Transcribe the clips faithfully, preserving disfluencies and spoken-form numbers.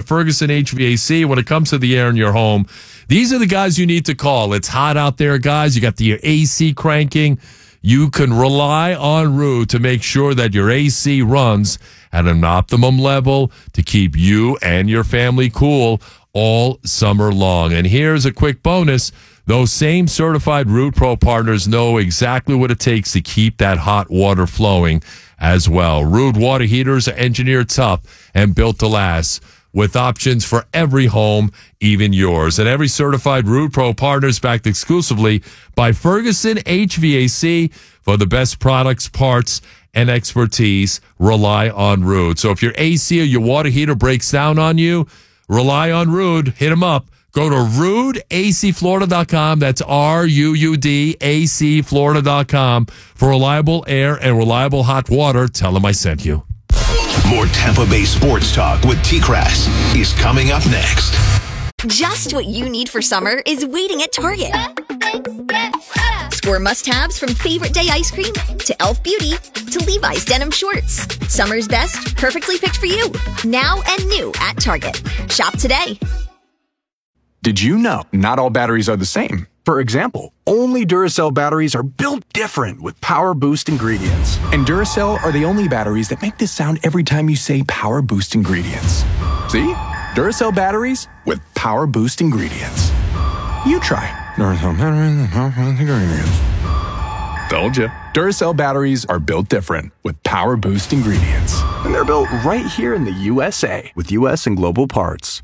Ferguson H V A C when it comes to the air in your home. These are the guys you need to call. It's hot out there, guys. You got the A C cranking. You can rely on Ruud to make sure that your A C runs at an optimum level to keep you and your family cool all summer long. And here's a quick bonus. Those same certified Ruud Pro partners know exactly what it takes to keep that hot water flowing as well. Ruud water heaters are engineered tough and built to last, with options for every home, even yours. And every certified Ruud Pro partner is backed exclusively by Ferguson H V A C for the best products, parts, and expertise. Rely on Ruud. So if your A C or your water heater breaks down on you, rely on Ruud. Hit them up. Go to ruud A C Florida dot com. That's R U U D A C Florida dot com for reliable air and reliable hot water. Tell them I sent you. More Tampa Bay sports talk with T-Crass is coming up next. Just what you need for summer is waiting at Target. Score must-haves from Favorite Day ice cream to Elf Beauty to Levi's denim shorts. Summer's best, perfectly picked for you. Now and new at Target. Shop today. Did you know not all batteries are the same? For example, only Duracell batteries are built different with Power Boost ingredients. And Duracell are the only batteries that make this sound every time you say Power Boost ingredients. See? Duracell batteries with Power Boost ingredients. You try. Duracell batteries with Power Boost ingredients. Told you. Duracell batteries are built different with Power Boost ingredients. And they're built right here in the U S A with U S and global parts.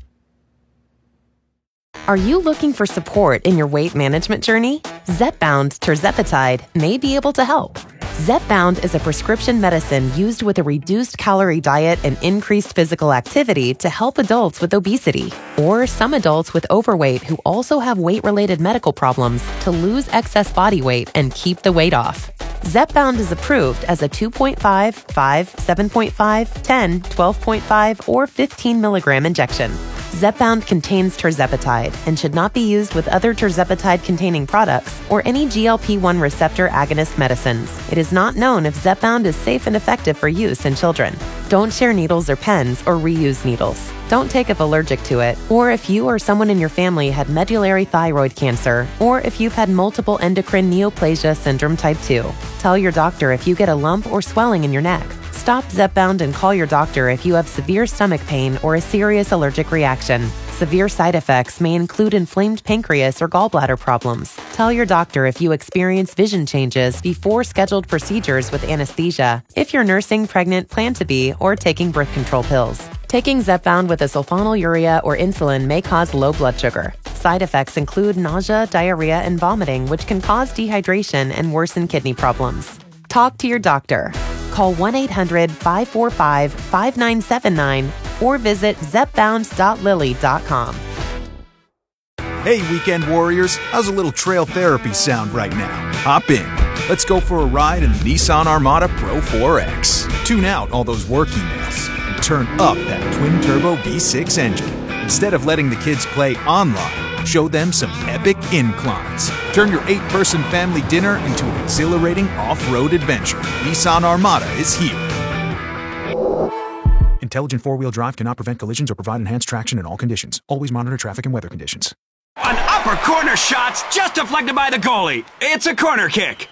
Are you looking for support in your weight management journey? Zepbound tirzepatide may be able to help. Zepbound is a prescription medicine used with a reduced calorie diet and increased physical activity to help adults with obesity or some adults with overweight who also have weight-related medical problems to lose excess body weight and keep the weight off. Zepbound is approved as a two point five, five, seven point five, ten, twelve point five, or fifteen milligram injection. Zepbound contains tirzepatide and should not be used with other tirzepatide-containing products or any G L P one receptor agonist medicines. It is not known if Zepbound is safe and effective for use in children. Don't share needles or pens or reuse needles. Don't take if allergic to it, or if you or someone in your family had medullary thyroid cancer, or if you've had multiple endocrine neoplasia syndrome type two. Tell your doctor if you get a lump or swelling in your neck. Stop Zepbound and call your doctor if you have severe stomach pain or a serious allergic reaction. Severe side effects may include inflamed pancreas or gallbladder problems. Tell your doctor if you experience vision changes before scheduled procedures with anesthesia, if you're nursing, pregnant, plan to be, or taking birth control pills. Taking Zepbound with a sulfonylurea or insulin may cause low blood sugar. Side effects include nausea, diarrhea, and vomiting, which can cause dehydration and worsen kidney problems. Talk to your doctor. Call one eight hundred, five four five, five nine seven nine or visit zepbound dot lilly dot com. Hey, weekend warriors, how's a little trail therapy sound right now? Hop in. Let's go for a ride in the Nissan Armada Pro four X. Tune out all those work emails and turn up that twin-turbo V six engine. Instead of letting the kids play online, show them some epic inclines. Turn your eight-person family dinner into an exhilarating off-road adventure. Nissan Armada is here. Intelligent four-wheel drive cannot prevent collisions or provide enhanced traction in all conditions. Always monitor traffic and weather conditions. An upper corner shot's just deflected by the goalie. It's a corner kick.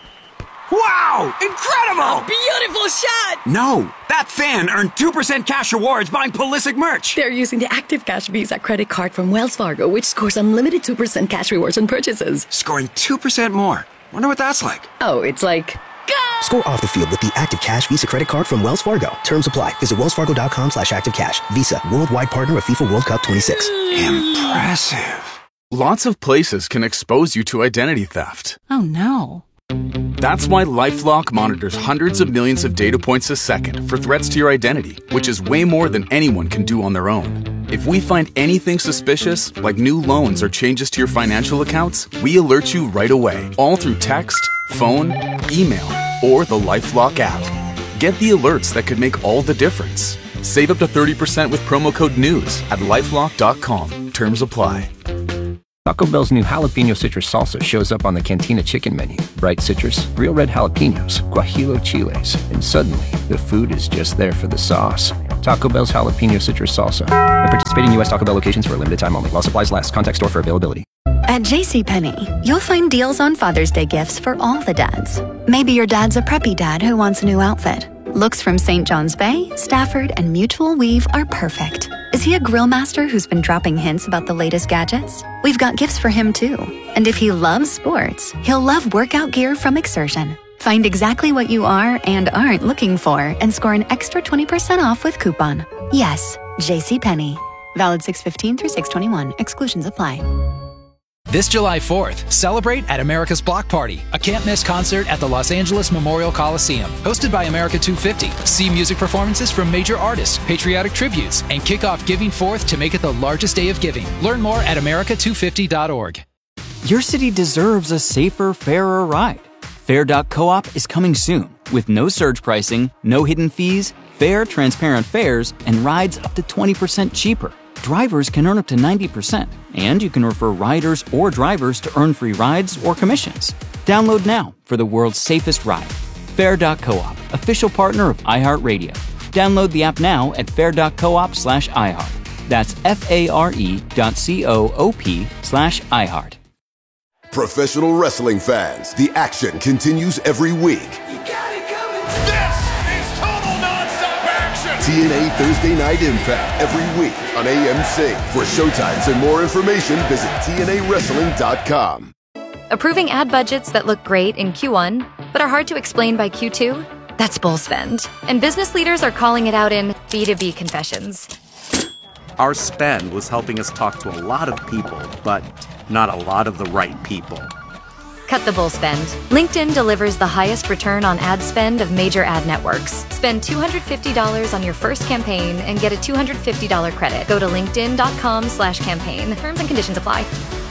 Wow! Incredible! Beautiful shot! No, that fan earned two percent cash rewards buying Pulisic merch. They're using the Active Cash Visa credit card from Wells Fargo, which scores unlimited two percent cash rewards on purchases. Scoring two percent more. Wonder what that's like. Oh, it's like... Go! Score off the field with the Active Cash Visa credit card from Wells Fargo. Terms apply. Visit wellsfargo.com slash active cash. Visa, worldwide partner of FIFA World Cup twenty-six. Impressive. Lots of places can expose you to identity theft. Oh, no. That's why LifeLock monitors hundreds of millions of data points a second for threats to your identity, which is way more than anyone can do on their own. If we find anything suspicious, like new loans or changes to your financial accounts, we alert you right away, all through text, phone, email, or the LifeLock app. Get the alerts that could make all the difference. Save up to thirty percent with promo code NEWS at lifelock dot com. Terms apply. Taco Bell's new jalapeno citrus salsa shows up on the Cantina chicken menu. Bright citrus, real red jalapenos, guajillo chiles, and suddenly the food is just there for the sauce. Taco Bell's jalapeno citrus salsa. At participating U S Taco Bell locations for a limited time only. While supplies last. Contact store for availability. At JCPenney, you'll find deals on Father's Day gifts for all the dads. Maybe your dad's a preppy dad who wants a new outfit. Looks from Saint John's Bay, Stafford, and Mutual Weave are perfect. Is he a grill master who's been dropping hints about the latest gadgets? We've got gifts for him too. And if he loves sports, he'll love workout gear from Exertion. Find exactly what you are and aren't looking for and score an extra twenty percent off with coupon. Yes, JCPenney. Valid six fifteen through six twenty-one. Exclusions apply. This July fourth, celebrate at America's Block Party, a can't-miss concert at the Los Angeles Memorial Coliseum. Hosted by America two fifty. See music performances from major artists, patriotic tributes, and kick off Giving Fourth to make it the largest day of giving. Learn more at america two fifty dot org. Your city deserves a safer, fairer ride. Fair dot coop is coming soon with no surge pricing, no hidden fees, fair, transparent fares, and rides up to twenty percent cheaper. Drivers can earn up to ninety percent, and you can refer riders or drivers to earn free rides or commissions. Download now for the world's safest ride. Fair dot coop, official partner of iHeartRadio. Download the app now at fair dot coop slash iHeart. That's F-A-R-E dot C-O-O-P slash iHeart. Professional wrestling fans, the action continues every week. You got it coming. This is total nonstop action. T N A Thursday Night Impact every week on A M C. For showtimes and more information, visit T N A wrestling dot com. Approving ad budgets that look great in Q one, but are hard to explain by Q two? That's bull spend. And business leaders are calling it out in B two B confessions. Our spend was helping us talk to a lot of people, but not a lot of the right people. Cut the bull spend. LinkedIn delivers the highest return on ad spend of major ad networks. Spend two hundred fifty dollars on your first campaign and get a two hundred fifty dollars credit. Go to linkedin.com slash campaign. Terms and conditions apply.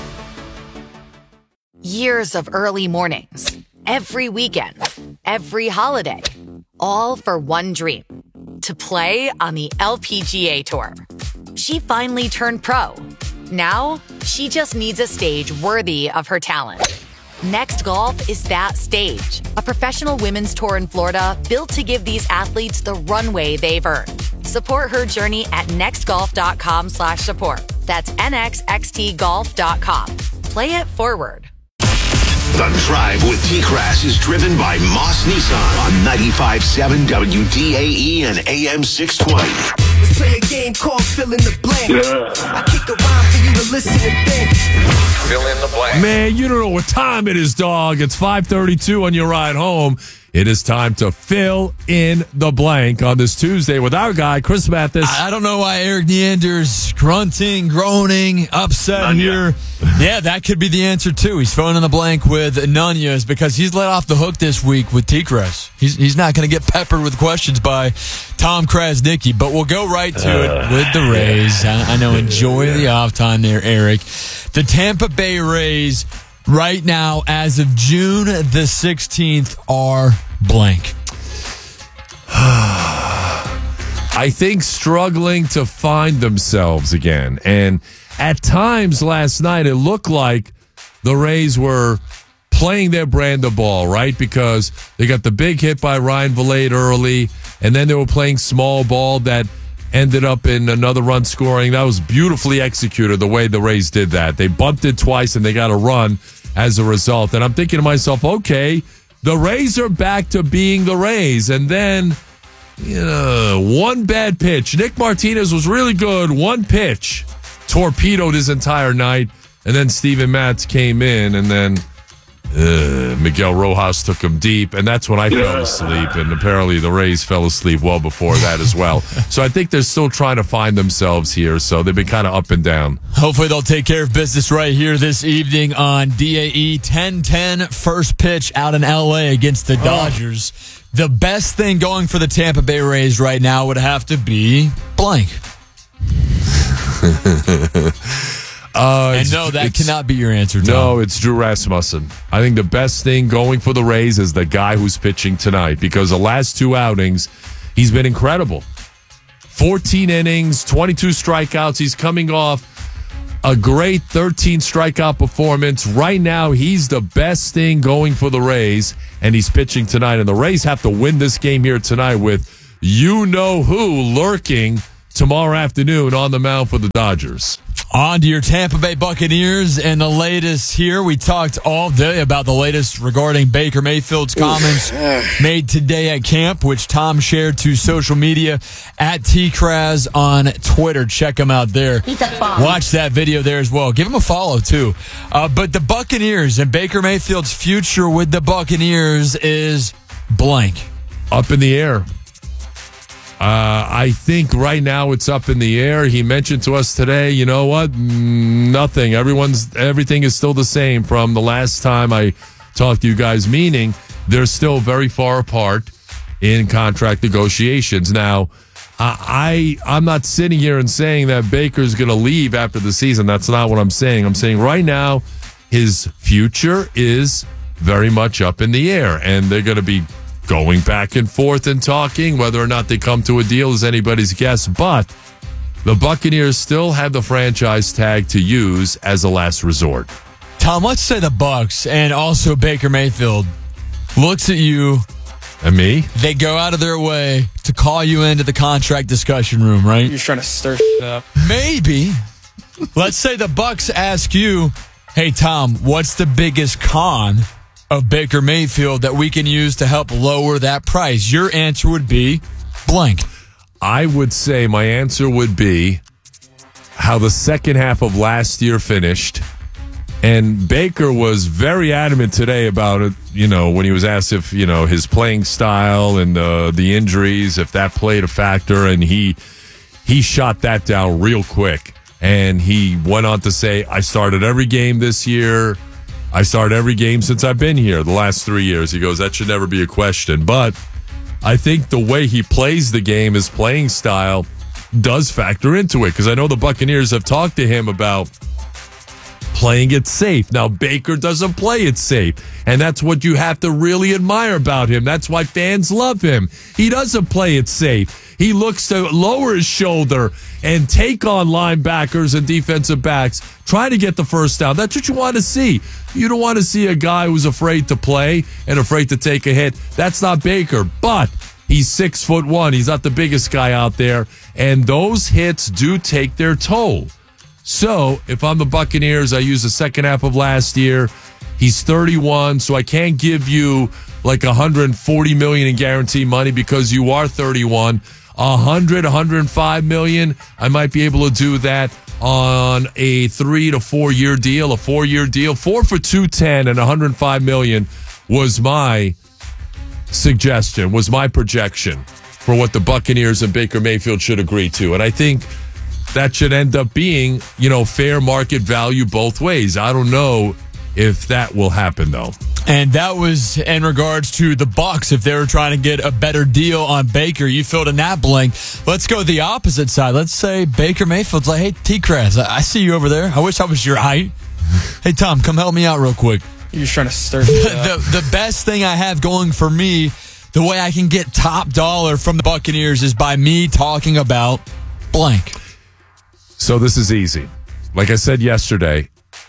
Years of early mornings, every weekend, every holiday, all for one dream, to play on the L P G A Tour. She finally turned pro. Now, she just needs a stage worthy of her talent. Next Golf is that stage, a professional women's tour in Florida built to give these athletes the runway they've earned. Support her journey at nextgolf.com slash support. That's N X X T golf dot com. Play it forward. The Drive with T-Crass is driven by Moss Nissan on ninety-five point seven W D A E and A M six twenty. Let's play a game called Fill in the Blank. Yeah. I kick a rhyme for you to listen and think. Fill in the blank. Man, you don't know what time it is, dog. It's five thirty-two on your ride home. It is time to fill in the blank on this Tuesday with our guy, Chris Mathis. I don't know why Eric Neander's grunting, groaning, upset Nanya. here. Yeah, that could be the answer, too. He's filling in the blank with Nunez because he's let off the hook this week with T-Crest. He's, he's not going to get peppered with questions by Tom Krasnicki, but we'll go right to uh, it with the Rays. I, I know, enjoy the off time there, Eric. The Tampa Bay Rays right now, as of June the sixteenth, are blank. I think struggling to find themselves again. And at times last night, it looked like the Rays were playing their brand of ball, right? Because they got the big hit by Ryan Vilade early, and then they were playing small ball that ended up in another run scoring. That was beautifully executed, the way the Rays did that. They bunted twice, and they got a run as a result. And I'm thinking to myself, okay, the Rays are back to being the Rays. And then, you know, one bad pitch. Nick Martinez was really good. One pitch torpedoed his entire night. And then Steven Matz came in, and then uh, Miguel Rojas took him deep. And that's when I fell asleep. And apparently the Rays fell asleep well before that as well. So I think they're still trying to find themselves here. So they've been kind of up and down. Hopefully they'll take care of business right here this evening on D A E. ten ten first pitch out in L A against the Dodgers. Oh. The best thing going for the Tampa Bay Rays right now would have to be blank. Uh, and no, that cannot be your answer, Tom. No, it's Drew Rasmussen. I think the best thing going for the Rays is the guy who's pitching tonight, because the last two outings, he's been incredible. fourteen innings, twenty-two strikeouts. He's coming off a great thirteen strikeout performance. Right now, he's the best thing going for the Rays, and he's pitching tonight. And the Rays have to win this game here tonight with you-know-who lurking tomorrow afternoon on the mound for the Dodgers. On to your Tampa Bay Buccaneers and the latest here. We talked all day about the latest regarding Baker Mayfield's comments made today at camp, which Tom shared to social media at T Kraz on Twitter. Check him out there. Watch that video there as well. Give him a follow, too. Uh, but the Buccaneers and Baker Mayfield's future with the Buccaneers is blank. Up in the air. Uh, I think right now it's up in the air. He mentioned to us today, you know what? Mm, nothing. Everyone's everything is still the same from the last time I talked to you guys, meaning they're still very far apart in contract negotiations. Now, I, I I'm not sitting here and saying that Baker's going to leave after the season. That's not what I'm saying. I'm saying right now his future is very much up in the air, and they're going to be going back and forth and talking. Whether or not they come to a deal is anybody's guess, but the Buccaneers still have the franchise tag to use as a last resort. Tom, let's say the Bucs and also Baker Mayfield looks at you and me. They go out of their way to call you into the contract discussion room, right? You're trying to stir shit up. Maybe. Let's say the Bucs ask you, hey, Tom, what's the biggest con of Baker Mayfield that we can use to help lower that price? Your answer would be blank. I would say my answer would be how the second half of last year finished. And Baker was very adamant today about it, you know, when he was asked if, you know, his playing style and uh, the injuries, if that played a factor. And he he shot that down real quick. And he went on to say, I started every game this year. I start every game since I've been here the last three years. He goes, that should never be a question. But I think the way he plays the game, his playing style, does factor into it. Because I know the Buccaneers have talked to him about playing it safe. Now, Baker doesn't play it safe. And that's what you have to really admire about him. That's why fans love him. He doesn't play it safe. He looks to lower his shoulder and take on linebackers and defensive backs, trying to get the first down. That's what you want to see. You don't want to see a guy who's afraid to play and afraid to take a hit. That's not Baker, but he's six foot one. He's not the biggest guy out there, and those hits do take their toll. So if I'm the Buccaneers, I use the second half of last year. He's thirty-one, so I can't give you like one hundred forty million dollars in guaranteed money because you are thirty-one. one hundred, one hundred five million dollars, I might be able to do that on a three to four year deal, a four year deal. Four for two ten and one hundred five million dollars was my suggestion, was my projection for what the Buccaneers and Baker Mayfield should agree to. And I think that should end up being, you know, fair market value both ways. I don't know if that will happen, though. And that was in regards to the Bucs. If they were trying to get a better deal on Baker, you filled in that blank. Let's go the opposite side. Let's say Baker Mayfield's like, hey, T-Kraz, I see you over there. I wish I was your height. Hey, Tom, come help me out real quick. You're just trying to stir shit up. the, the best thing I have going for me, the way I can get top dollar from the Buccaneers is by me talking about blank. So this is easy. Like I said yesterday,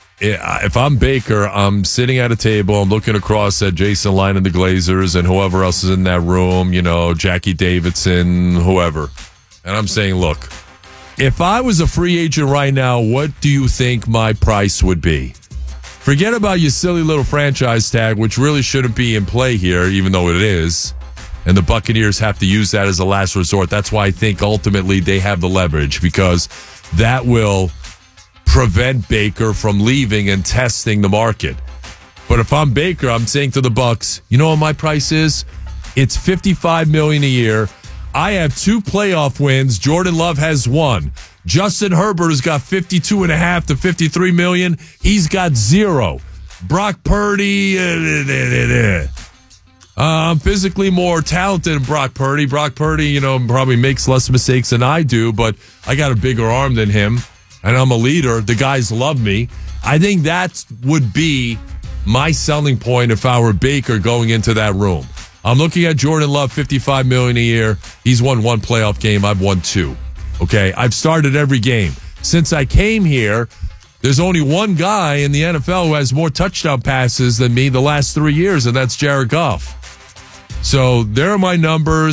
if I'm Baker, I'm sitting at a table, I'm looking across at Jason Line and the Glazers and whoever else is in that room, you know, Jackie Davidson, whoever. And I'm saying, look, if I was a free agent right now, what do you think my price would be? Forget about your silly little franchise tag, which really shouldn't be in play here, even though it is. And the Buccaneers have to use that as a last resort. That's why I think ultimately they have the leverage, because that will prevent Baker from leaving and testing the market. But if I'm Baker, I'm saying to the Bucs, you know what my price is? It's fifty-five million dollars a year. I have two playoff wins. Jordan Love has one. Justin Herbert has got fifty-two and a half to fifty-three million. He's got zero. Brock Purdy, uh, I'm physically more talented than Brock Purdy. Brock Purdy, you know, probably makes less mistakes than I do, but I got a bigger arm than him. And I'm a leader. The guys love me. I think that would be my selling point if I were Baker going into that room. I'm looking at Jordan Love, fifty-five million dollars a year. He's won one playoff game. I've won two. Okay, I've started every game. Since I came here, there's only one guy in the N F L who has more touchdown passes than me the last three years, and that's Jared Goff. So there are my numbers.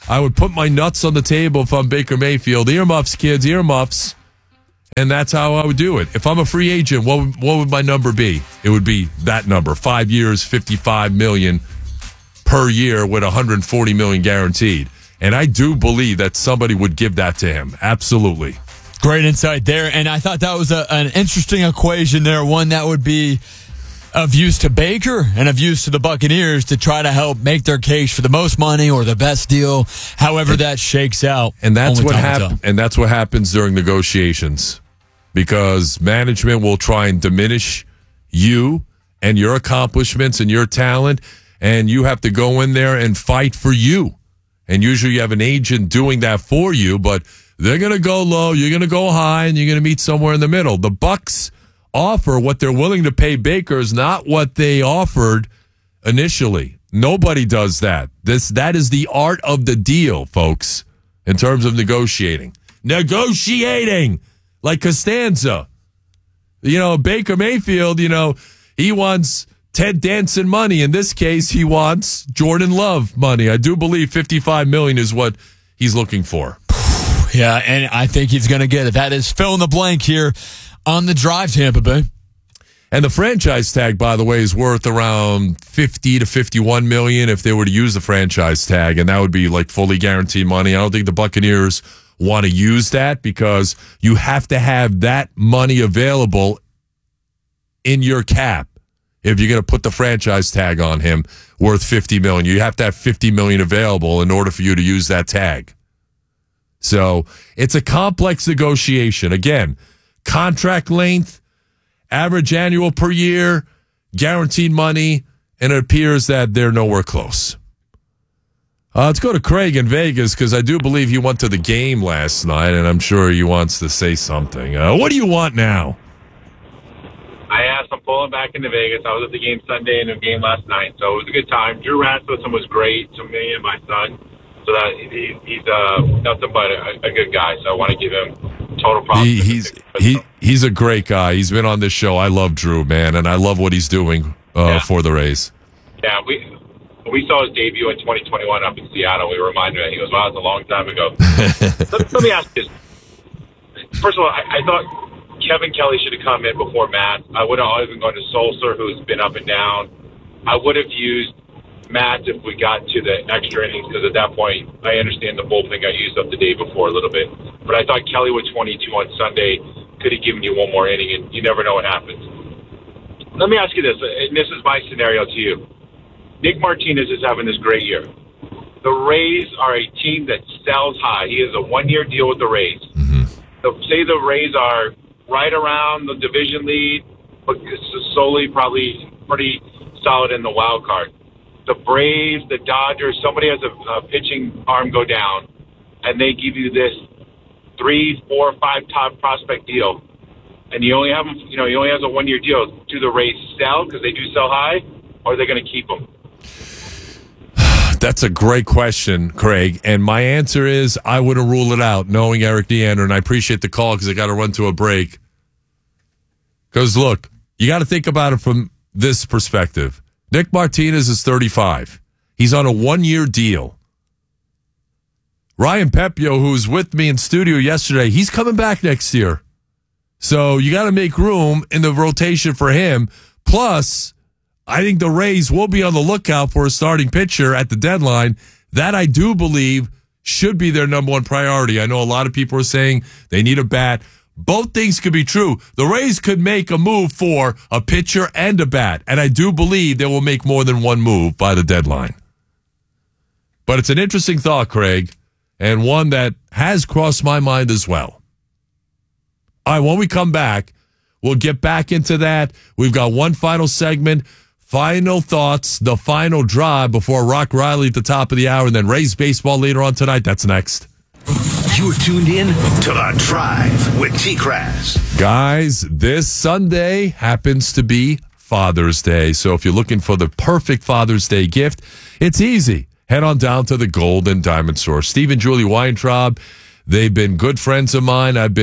I would put my nuts on the table if I'm Baker Mayfield. Earmuffs, kids, earmuffs. And that's how I would do it. If I'm a free agent, what would, what would my number be? It would be that number. Five years, fifty-five million dollars per year with one hundred forty million dollars guaranteed. And I do believe that somebody would give that to him. Absolutely. Great insight there. And I thought that was a, an interesting equation there, one that would be of use to Baker and of use to the Buccaneers to try to help make their case for the most money or the best deal, however that shakes out. And that's Only what time will happens. tell. And that's what happens during negotiations, because management will try and diminish you and your accomplishments and your talent, and you have to go in there and fight for you. And usually you have an agent doing that for you, but they're going to go low, you're going to go high, and you're going to meet somewhere in the middle. The Bucs offer what they're willing to pay Baker is not what they offered initially. Nobody does that. This that is the art of the deal, folks, in terms of negotiating. Negotiating like Costanza. You know, Baker Mayfield, you know, he wants Ted Danson money. In this case, he wants Jordan Love money. I do believe fifty-five million dollars is what he's looking for. Yeah, and I think he's going to get it. That is fill in the blank here on the drive, Tampa Bay. And the franchise tag, by the way, is worth around fifty to fifty-one million if they were to use the franchise tag, and that would be like fully guaranteed money. I don't think the Buccaneers want to use that because you have to have that money available in your cap. If you're going to put the franchise tag on him worth fifty million, you have to have fifty million available in order for you to use that tag. So it's a complex negotiation. Again, contract length, average annual per year, guaranteed money, and it appears that they're nowhere close. Uh, let's go to Craig in Vegas because I do believe he went to the game last night, and I'm sure he wants to say something. Uh, what do you want now? I asked. I'm pulling back into Vegas. I was at the game Sunday and the game last night, so it was a good time. Drew Rasmussen was great to me and my son. So that he, he's uh, nothing but a, a good guy. So I want to give him total props. He, he's he he's a great guy. He's been on this show. I love Drew, man, and I love what he's doing uh, yeah. for the Rays. Yeah, we we saw his debut in twenty twenty-one up in Seattle. We were reminded that he goes, "Wow, it's a long time ago." let, let me ask you this. First of all, I, I thought Kevin Kelly should have come in before Matt. I would have even gone to Solser, who's been up and down. I would have used Matt if we got to the extra innings, because at that point, I understand the bullpen got used up the day before a little bit. But I thought Kelly with twenty-two on Sunday could have given you one more inning, and you never know what happens. Let me ask you this, and this is my scenario to you. Nick Martinez is having this great year. The Rays are a team that sells high. He has a one-year deal with the Rays. Mm-hmm. So say the Rays are right around the division lead, but solely probably pretty solid in the wild card. The Braves, the Dodgers, somebody has a, a pitching arm go down, and they give you this three, four, five top prospect deal, and you only have them, you know, he only has a one-year deal. Do the Rays sell because they do sell high, or are they going to keep them? That's a great question, Craig. And my answer is I wouldn't rule it out, knowing Eric Deander, and I appreciate the call because I got to run to a break. Because, look, you got to think about it from this perspective. Nick Martinez is thirty-five. He's on a one-year deal. Ryan Pepio, who's with me in studio yesterday, he's coming back next year. So you got to make room in the rotation for him. Plus, I think the Rays will be on the lookout for a starting pitcher at the deadline. That I do believe should be their number one priority. I know a lot of people are saying they need a bat. Both things could be true. The Rays could make a move for a pitcher and a bat, and I do believe they will make more than one move by the deadline. But it's an interesting thought, Craig, and one that has crossed my mind as well. All right, when we come back, we'll get back into that. We've got one final segment, final thoughts, the final drive before Rock Riley at the top of the hour, and then Rays baseball later on tonight. That's next. You're tuned in to The Drive with T-Crass. Guys, this Sunday happens to be Father's Day. So if you're looking for the perfect Father's Day gift, it's easy. Head on down to the Gold and Diamond Store. Steve and Julie Weintraub, they've been good friends of mine. I've been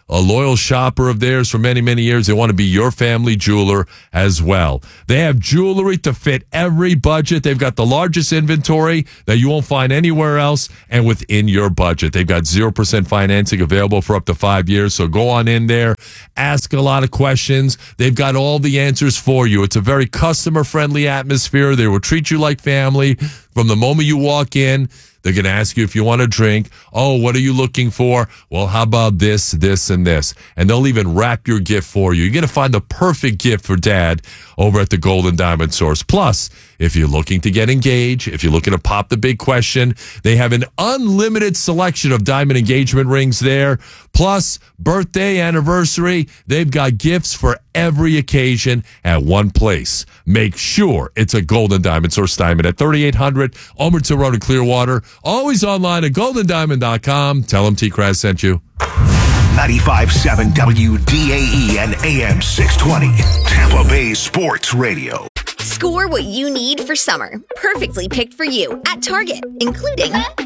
a loyal shopper of theirs for many, many years. They want to be your family jeweler as well. They have jewelry to fit every budget. They've got the largest inventory that you won't find anywhere else and within your budget. They've got zero percent financing available for up to five years. So go on in there, ask a lot of questions. They've got all the answers for you. It's a very customer-friendly atmosphere. They will treat you like family from the moment you walk in. They're going to ask you if you want a drink. Oh, what are you looking for? Well, how about this, this, and this? And they'll even wrap your gift for you. You're going to find the perfect gift for dad over at the Golden Diamond Source. Plus, if you're looking to get engaged, if you're looking to pop the big question, they have an unlimited selection of diamond engagement rings there. Plus, birthday, anniversary, they've got gifts for every occasion at one place. Make sure it's a Golden Diamond Source Diamond at thirty-eight hundred Omerton Road in Clearwater. Always online at golden diamond dot com. Tell them T-Craz sent you. ninety-five point seven W D A E and A M six twenty, Tampa Bay Sports Radio. Score what you need for summer. Perfectly picked for you at Target, including Up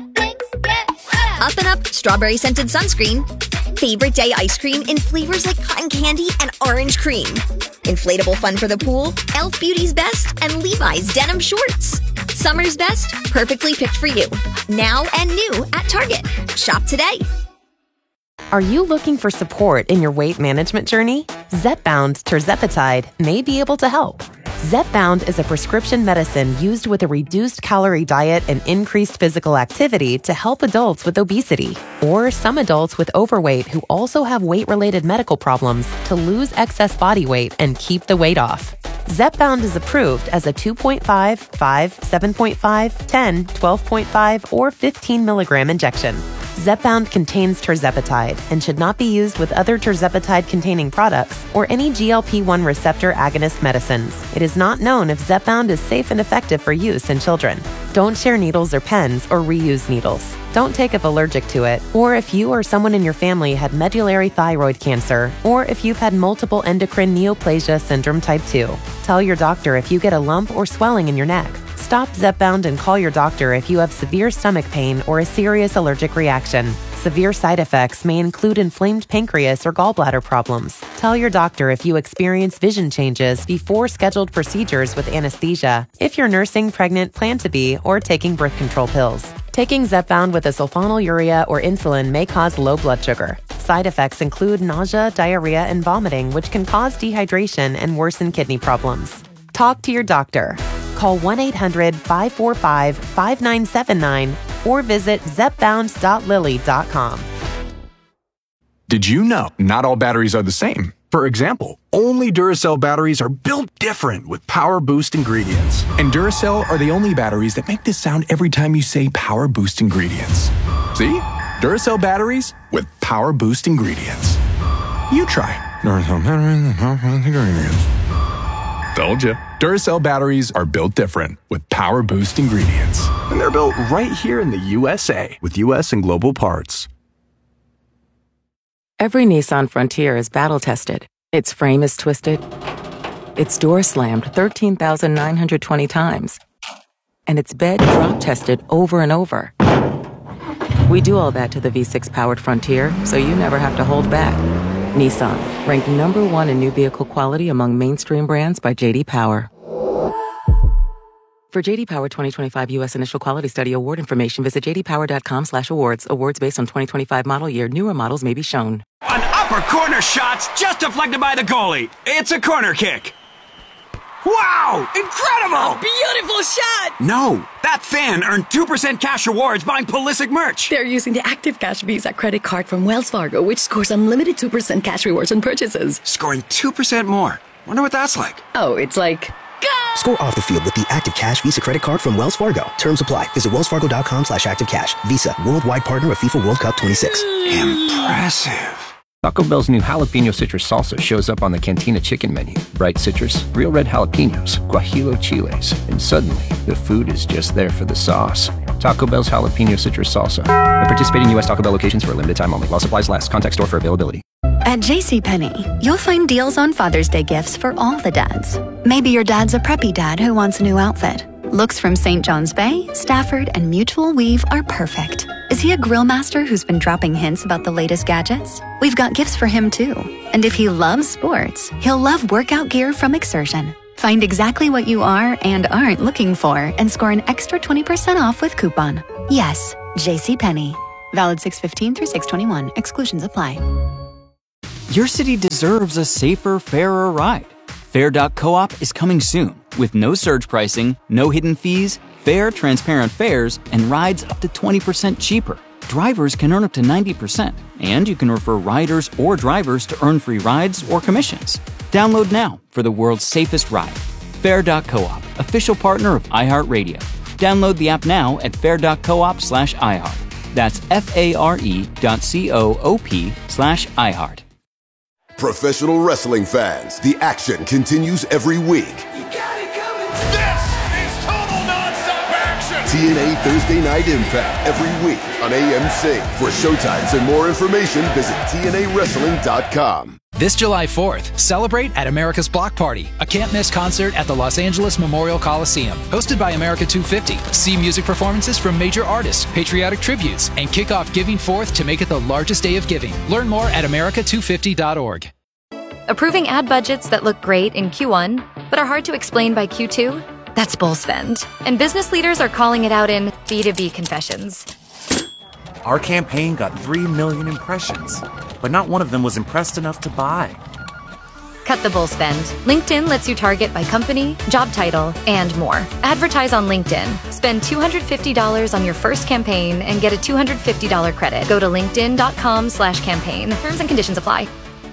and Up Strawberry Scented Sunscreen, Favorite Day Ice Cream in flavors like cotton candy and orange cream, Inflatable Fun for the Pool, e l f Beauty's Best, and Levi's Denim Shorts. Summer's best, perfectly picked for you. Now and new at Target. Shop today. Are you looking for support in your weight management journey? Zepbound Tirzepatide may be able to help. Zepbound is a prescription medicine used with a reduced calorie diet and increased physical activity to help adults with obesity or some adults with overweight who also have weight-related medical problems to lose excess body weight and keep the weight off. Zepbound is approved as a two point five, five, seven point five, ten, twelve point five, or fifteen milligram injection. Zepbound contains tirzepatide and should not be used with other tirzepatide-containing products or any G L P one receptor agonist medicines. It is not known if Zepbound is safe and effective for use in children. Don't share needles or pens or reuse needles. Don't take if allergic to it, or if you or someone in your family had medullary thyroid cancer, or if you've had multiple endocrine neoplasia syndrome type two. Tell your doctor if you get a lump or swelling in your neck. Stop Zepbound and call your doctor if you have severe stomach pain or a serious allergic reaction. Severe side effects may include inflamed pancreas or gallbladder problems. Tell your doctor if you experience vision changes before scheduled procedures with anesthesia, if you're nursing, pregnant, plan to be, or taking birth control pills. Taking Zepbound with a sulfonylurea or insulin may cause low blood sugar. Side effects include nausea, diarrhea, and vomiting, which can cause dehydration and worsen kidney problems. Talk to your doctor. Call one eight hundred, five four five, five nine seven nine or visit zepbound dot lilly dot com. Did you know not all batteries are the same? For example, only Duracell batteries are built different with Power Boost ingredients. And Duracell are the only batteries that make this sound every time you say Power Boost ingredients. See? Duracell batteries with Power Boost ingredients. You try. Duracell batteries with Power Boost ingredients. Told you. Duracell batteries are built different with Power Boost ingredients. And they're built right here in the U S A with U S and global parts. Every Nissan Frontier is battle-tested. Its frame is twisted. Its door slammed thirteen thousand nine hundred twenty times. And its bed drop-tested over and over. We do all that to the V six powered Frontier, so you never have to hold back. Nissan, ranked number one in new vehicle quality among mainstream brands by J D Power. For J D Power twenty twenty-five U S Initial Quality Study award information, visit j d power dot com slash awards. Awards based on twenty twenty-five model year. Newer models may be shown. An upper corner shot's just deflected by the goalie. It's a corner kick. Wow! Incredible! A beautiful shot! No, that fan earned two percent cash rewards buying Pulisic merch. They're using the Active Cash Visa credit card from Wells Fargo, which scores unlimited two percent cash rewards on purchases. Scoring two percent more. Wonder what that's like. Oh, it's like... Score off the field with the Active Cash Visa credit card from Wells Fargo. Terms apply. Visit wells fargo dot com slash active cash. Visa, worldwide partner of FIFA World Cup twenty-six. Impressive. Taco Bell's new jalapeno citrus salsa shows up on the Cantina chicken menu. Bright citrus, real red jalapenos, guajillo chiles, and suddenly the food is just there for the sauce. Taco Bell's jalapeno citrus salsa. At participating U S Taco Bell locations for a limited time only. While supplies last. Contact store for availability. At JCPenney, you'll find deals on Father's Day gifts for all the dads. Maybe your dad's a preppy dad who wants a new outfit. Looks from Saint John's Bay, Stafford, and Mutual Weave are perfect. Is he a grill master who's been dropping hints about the latest gadgets? We've got gifts for him too. And if he loves sports, he'll love workout gear from Exertion. Find exactly what you are and aren't looking for and score an extra twenty percent off with coupon. Yes, JCPenney. Valid six fifteen through six twenty-one. Exclusions apply. Your city deserves a safer, fairer ride. Fair dot coop is coming soon with no surge pricing, no hidden fees, fair, transparent fares, and rides up to twenty percent cheaper. Drivers can earn up to ninety percent, and you can refer riders or drivers to earn free rides or commissions. Download now for the world's safest ride. Fair dot coop, official partner of iHeartRadio. Download the app now at fair dot coop slash iHeart. That's F-A-R-E dot C-O-O-P slash iHeart. Professional wrestling fans, the action continues every week. This is total nonstop action! T N A Thursday Night Impact every week on A M C. For showtimes and more information, visit T N A wrestling dot com. This July fourth, celebrate at America's Block Party, a can't-miss concert at the Los Angeles Memorial Coliseum. Hosted by America two fifty. See music performances from major artists, patriotic tributes, and kick off Giving Forth to make it the largest day of giving. Learn more at America two fifty dot org. Approving ad budgets that look great in Q one, but are hard to explain by Q two? That's bull spend. And business leaders are calling it out in B two B confessions. Our campaign got three million impressions, but not one of them was impressed enough to buy. Cut the bull spend. LinkedIn lets you target by company, job title, and more. Advertise on LinkedIn. Spend two hundred fifty dollars on your first campaign and get a two hundred fifty dollars credit. Go to linkedin.com slash campaign. Terms and conditions apply.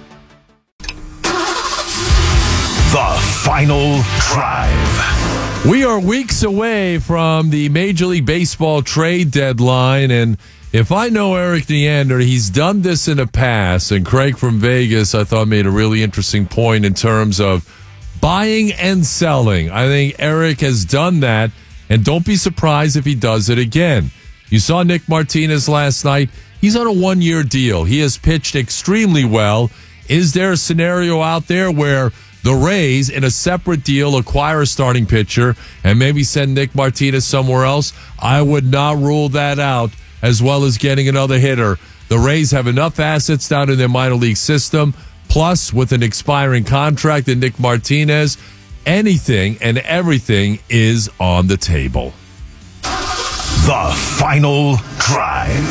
The Final Drive. We are weeks away from the Major League Baseball trade deadline, and if I know Eric Neander, he's done this in the past, and Craig from Vegas, I thought, made a really interesting point in terms of buying and selling. I think Eric has done that, and don't be surprised if he does it again. You saw Nick Martinez last night. He's on a one-year deal. He has pitched extremely well. Is there a scenario out there where the Rays, in a separate deal, acquire a starting pitcher and maybe send Nick Martinez somewhere else? I would not rule that out, as well as getting another hitter. The Rays have enough assets down in their minor league system, plus with an expiring contract and Nick Martinez, anything and everything is on the table. The Final Drive.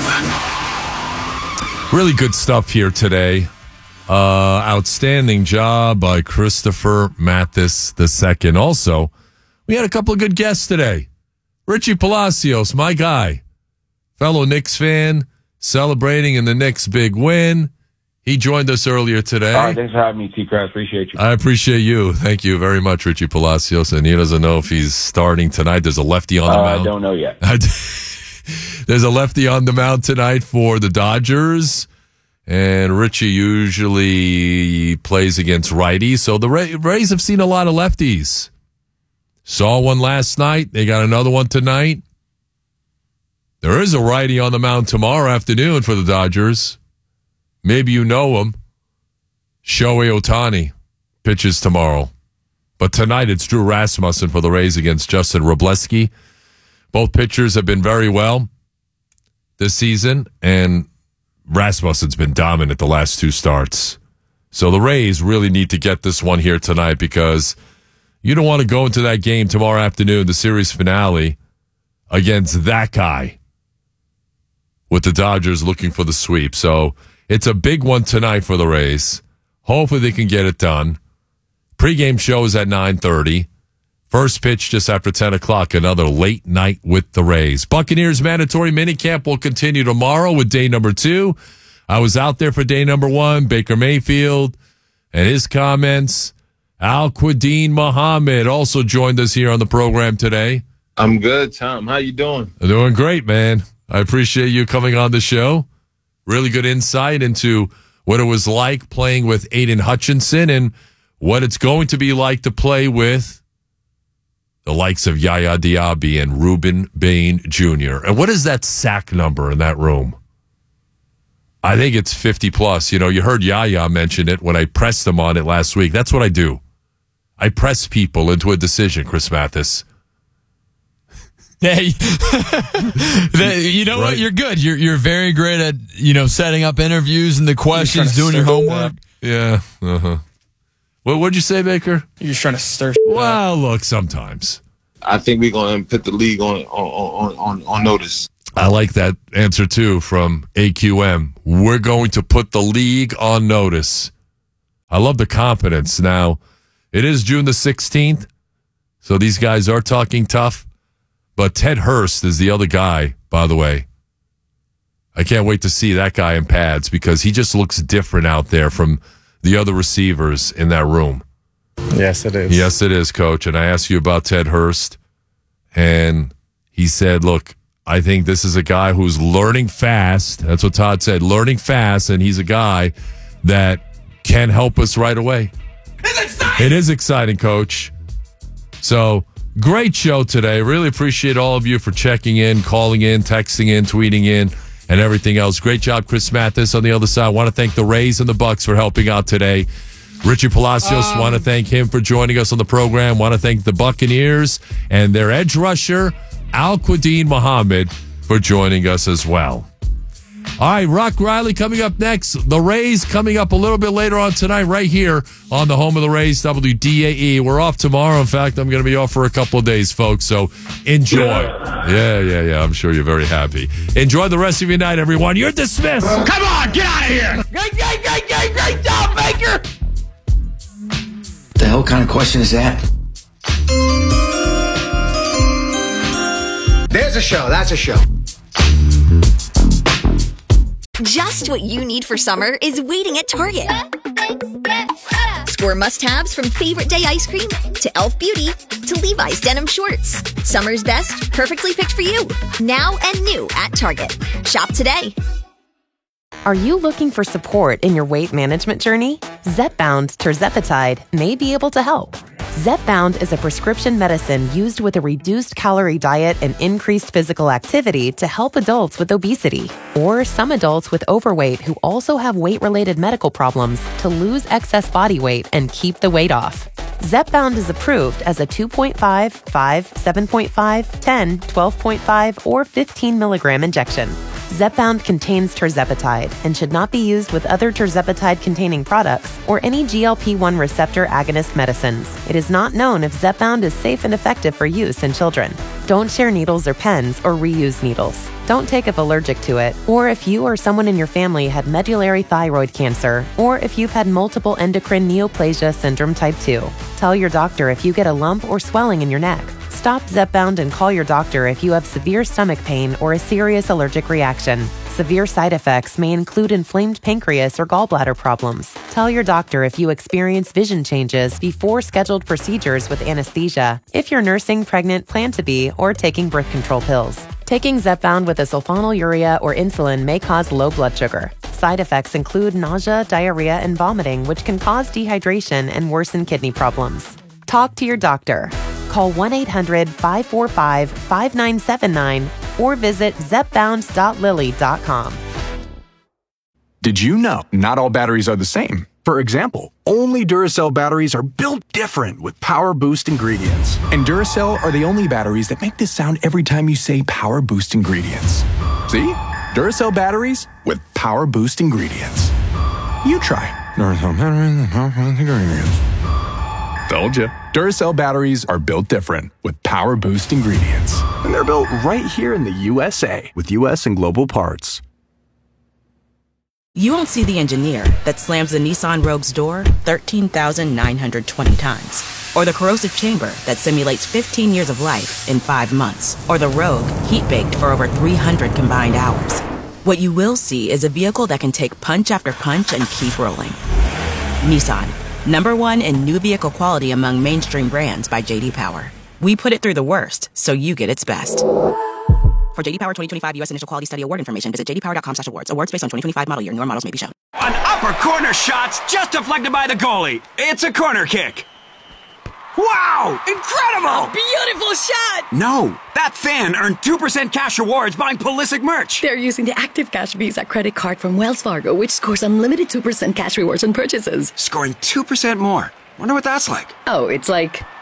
Really good stuff here today. Uh, outstanding job by Christopher Mathis the second. Also, we had a couple of good guests today. Richie Palacios, my guy, fellow Knicks fan, celebrating in the Knicks' big win. He joined us earlier today. All right, thanks for having me, T-Crash. Appreciate you. I appreciate you. Thank you very much, Richie Palacios. And he doesn't know if he's starting tonight. There's a lefty on the uh, mound. I don't know yet. There's a lefty on the mound tonight for the Dodgers. And Richie usually plays against righties. So the Rays have seen a lot of lefties. Saw one last night. They got another one tonight. There is a righty on the mound tomorrow afternoon for the Dodgers. Maybe you know him. Shohei Ohtani pitches tomorrow. But tonight it's Drew Rasmussen for the Rays against Justin Wrobleski. Both pitchers have been very well this season, and Rasmussen's been dominant the last two starts. So the Rays really need to get this one here tonight, because you don't want to go into that game tomorrow afternoon, the series finale, against that guy, with the Dodgers looking for the sweep. So it's a big one tonight for the Rays. Hopefully they can get it done. Pre-game show is at nine thirty. First pitch just after ten o'clock, another late night with the Rays. Buccaneers mandatory minicamp will continue tomorrow with day number two. I was out there for day number one. Baker Mayfield and his comments. Al-Quadin Muhammad also joined us here on the program today. I'm good, Tom. How you doing? I'm doing great, man. I appreciate you coming on the show. Really good insight into what it was like playing with Aiden Hutchinson and what it's going to be like to play with the likes of Yaya Diaby and Ruben Bain Junior And what is that sack number in that room? I think it's fifty plus. You know, you heard Yaya mention it when I pressed him on it last week. That's what I do. I press people into a decision, Chris Mathis. Hey, the, you know Right. what? You're good. You're you're very great at you know setting up interviews and the questions, doing your homework. Yeah. Uh huh. What what'd you say, Baker? You're just trying to stir. Well, look, sometimes. I think we're going to put the league on on, on, on on notice. I like that answer too from A Q M. We're going to put the league on notice. I love the confidence. Now, it is June the sixteenth, so these guys are talking tough. But Ted Hurst is the other guy, by the way. I can't wait to see that guy in pads because he just looks different out there from the other receivers in that room. Yes, it is. Yes, it is, Coach. And I asked you about Ted Hurst, and he said, look, I think this is a guy who's learning fast. That's what Todd said, learning fast, and he's a guy that can help us right away. It's exciting! It is exciting, Coach. So, great show today. Really appreciate all of you for checking in, calling in, texting in, tweeting in, and everything else. Great job, Chris Mathis on the other side. I want to thank the Rays and the Bucks for helping out today. Richie Palacios, um, want to thank him for joining us on the program. Want to thank the Buccaneers and their edge rusher, Al-Quadin Muhammad, for joining us as well. All right, Rock Riley coming up next. The Rays coming up a little bit later on tonight right here on the home of the Rays, W D A E. We're off tomorrow. In fact, I'm going to be off for a couple of days, folks, so enjoy. Yeah, yeah, yeah. I'm sure you're very happy. Enjoy the rest of your night, everyone. You're dismissed. Come on, get out of here! Great, great, great, great, great job, Baker! The hell kind of question is that? There's a show. That's a show. Just what you need for summer is waiting at Target. Score must-haves from Favorite Day ice cream to Elf Beauty to Levi's denim shorts. Summer's best, perfectly picked for you. Now and new at Target. Shop today. Are you looking for support in your weight management journey? Zepbound tirzepatide may be able to help. Zepbound is a prescription medicine used with a reduced calorie diet and increased physical activity to help adults with obesity or some adults with overweight who also have weight-related medical problems to lose excess body weight and keep the weight off. Zepbound is approved as a two point five, five, seven point five, ten, twelve point five, or fifteen milligram injection. Zepbound contains tirzepatide and should not be used with other tirzepatide-containing products or any G L P one receptor agonist medicines. It is not known if Zepbound is safe and effective for use in children. Don't share needles or pens or reuse needles. Don't take if allergic to it, or if you or someone in your family had medullary thyroid cancer, or if you've had multiple endocrine neoplasia syndrome type two. Tell your doctor if you get a lump or swelling in your neck. Stop Zepbound and call your doctor if you have severe stomach pain or a serious allergic reaction. Severe side effects may include inflamed pancreas or gallbladder problems. Tell your doctor if you experience vision changes before scheduled procedures with anesthesia, if you're nursing, pregnant, plan to be, or taking birth control pills. Taking Zepbound with a sulfonylurea or insulin may cause low blood sugar. Side effects include nausea, diarrhea, and vomiting, which can cause dehydration and worsen kidney problems. Talk to your doctor. Call one eight hundred, five four five, five nine seven nine or visit zepbound dot lilly dot com. Did you know not all batteries are the same? For example, only Duracell batteries are built different with Power Boost ingredients. And Duracell are the only batteries that make this sound every time you say Power Boost ingredients. See? Duracell batteries with Power Boost ingredients. You try. Duracell batteries with Power Boost ingredients. Told you. Duracell batteries are built different with Power Boost ingredients. And they're built right here in the U S A with U S and global parts. You won't see the engineer that slams the Nissan Rogue's door thirteen thousand nine hundred twenty times. Or the corrosive chamber that simulates fifteen years of life in five months. Or the Rogue heat-baked for over three hundred combined hours. What you will see is a vehicle that can take punch after punch and keep rolling. Nissan. Number one in new vehicle quality among mainstream brands by J D Power. We put it through the worst, so you get its best. For J D Power twenty twenty-five U S Initial Quality Study Award information, visit j d power dot com slash awards. Awards based on twenty twenty-five model year. Newer models may be shown. An upper corner shot's just deflected by the goalie. It's a corner kick. Wow! Incredible! Beautiful shot! No, that fan earned two percent cash rewards buying Pulisic merch. They're using the Active Cash Visa credit card from Wells Fargo, which scores unlimited two percent cash rewards on purchases. Scoring two percent more. Wonder what that's like. Oh, it's like... Go!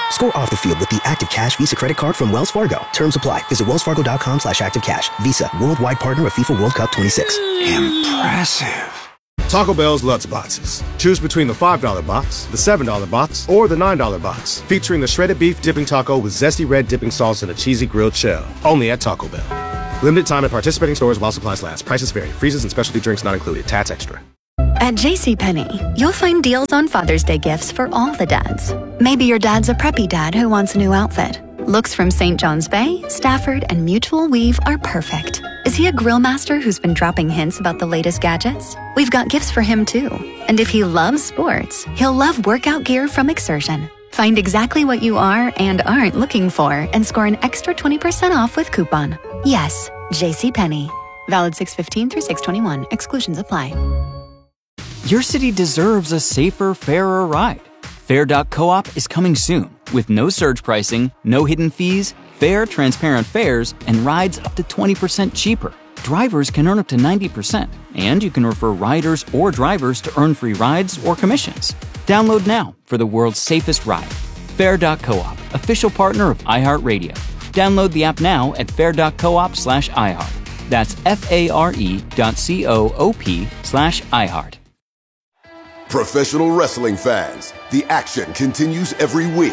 Score off the field with the Active Cash Visa credit card from Wells Fargo. Terms apply. Visit wellsfargo.com slash active cash. Visa, worldwide partner of FIFA World Cup twenty-six. Impressive. Taco Bell's Lutz Boxes. Choose between the five dollar box, the seven dollar box, or the nine dollar box. Featuring the shredded beef dipping taco with zesty red dipping sauce and a cheesy grilled shell. Only at Taco Bell. Limited time at participating stores while supplies last. Prices vary. Freezes and specialty drinks not included. Tats extra. At JCPenney, you'll find deals on Father's Day gifts for all the dads. Maybe your dad's a preppy dad who wants a new outfit. Looks from Saint John's Bay, Stafford, and Mutual Weave are perfect. Is he a grill master who's been dropping hints about the latest gadgets? We've got gifts for him too. And if he loves sports, he'll love workout gear from Exertion. Find exactly what you are and aren't looking for and score an extra twenty percent off with coupon. Yes, JCPenney. Valid six fifteen through six twenty-one. Exclusions apply. Your city deserves a safer, fairer ride. Fair dot coop is coming soon with no surge pricing, no hidden fees, fair, transparent fares, and rides up to twenty percent cheaper. Drivers can earn up to ninety percent, and you can refer riders or drivers to earn free rides or commissions. Download now for the world's safest ride. Fair dot coop, official partner of iHeartRadio. Download the app now at fair dot coop slash iHeart. That's F-A-R-E dot C-O-O-P slash iHeart. Professional wrestling fans, the action continues every week.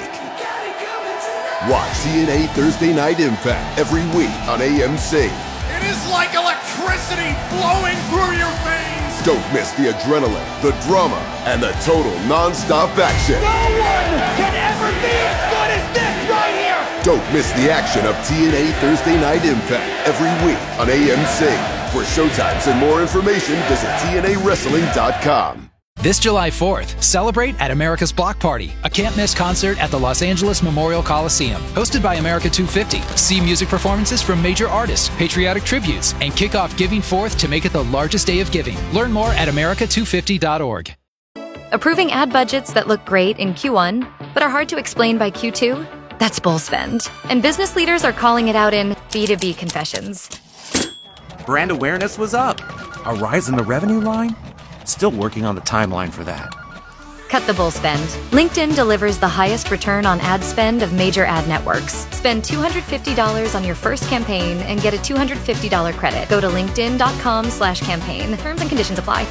Watch T N A Thursday Night Impact every week on A M C. It is like electricity flowing through your veins. Don't miss the adrenaline, the drama, and the total non-stop action. No one can ever be as good as this right here. Don't miss the action of T N A Thursday Night Impact every week on A M C. For showtimes and more information, visit T N A wrestling dot com. This July fourth, celebrate at America's Block Party, a can't-miss concert at the Los Angeles Memorial Coliseum. Hosted by America two fifty. See music performances from major artists, patriotic tributes, and kick off Giving Fourth to make it the largest day of giving. Learn more at America two fifty dot org. Approving ad budgets that look great in Q one, but are hard to explain by Q two? That's bull spend. And business leaders are calling it out in B two B confessions. Brand awareness was up. A rise in the revenue line? Still working on the timeline for that. Cut the bull spend. LinkedIn delivers the highest return on ad spend of major ad networks. Spend two hundred fifty dollars on your first campaign and get a two hundred fifty dollars credit. Go to linkedin.com slash campaign. Terms and conditions apply.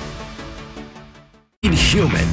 Inhuman.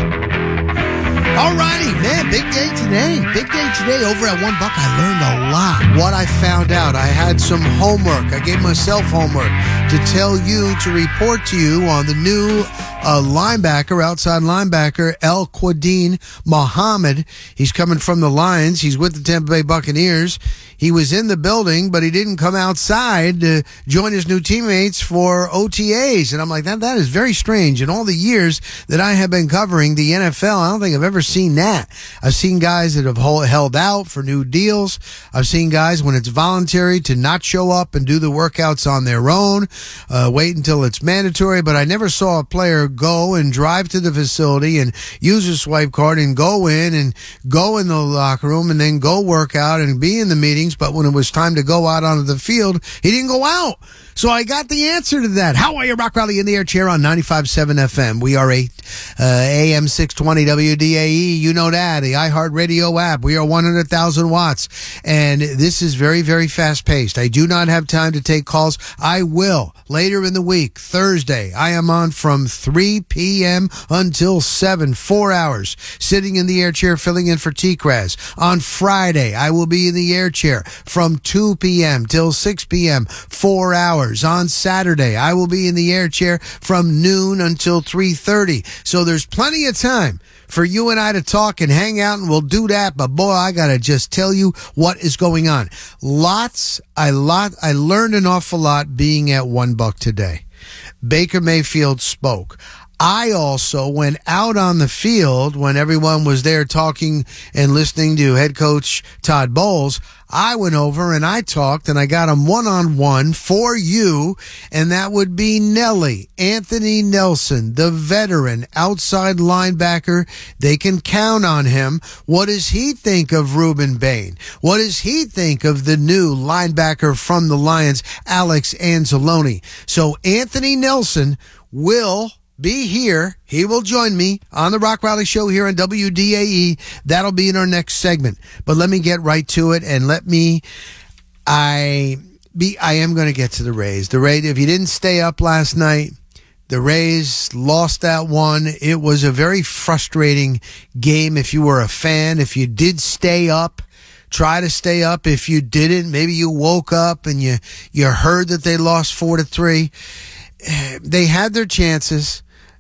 Alrighty, man, big day today. Big day today over at One Buck. I learned a lot. What I found out, I had some homework. I gave myself homework to tell you, to report to you on the new uh, linebacker, outside linebacker, El Quadin Muhammad. He's coming from the Lions. He's with the Tampa Bay Buccaneers. He was in the building, but he didn't come outside to join his new teammates for O T As. And I'm like, that that is very strange. In all the years that I have been covering the N F L, I don't think I've ever seen that. I've seen guys that have held out for new deals. I've seen guys when it's voluntary to not show up and do the workouts on their own, uh, wait until it's mandatory. But I never saw a player go and drive to the facility and use a swipe card and go in and go in the locker room and then go work out and be in the meetings. But when it was time to go out onto the field, he didn't go out. So I got the answer to that. How are you, Rock Rally in the Air Chair on ninety-five point seven F M? We are a uh, A M six twenty W D A E. You know that. The iHeartRadio app. We are one hundred thousand watts. And this is very, very fast paced. I do not have time to take calls. I will later in the week, Thursday. I am on from three p.m. until seven, four hours, sitting in the air chair, filling in for T-Kraz. On Friday, I will be in the air chair from two p.m. till six p.m., four hours. On Saturday, I will be in the air chair from noon until three thirty. So there's plenty of time for you and I to talk and hang out, and we'll do that. But boy, I gotta just tell you what is going on. Lots, I lot, I learned an awful lot being at One Buck today. Baker Mayfield spoke. I also went out on the field when everyone was there talking and listening to head coach Todd Bowles. I went over and I talked and I got him one-on-one for you, and that would be Nelly, Anthony Nelson, the veteran outside linebacker. They can count on him. What does he think of Ruben Bain? What does he think of the new linebacker from the Lions, Alex Anzalone? So Anthony Nelson will be here. He will join me on the Rock Rally Show here on W D A E. That'll be in our next segment. But let me get right to it, and let me, I be, I am going to get to the Rays. The Rays, if you didn't stay up last night, the Rays lost that one. It was a very frustrating game if you were a fan. If you did stay up, try to stay up. If you didn't, maybe you woke up and you, you heard that they lost four to three. They had their chances.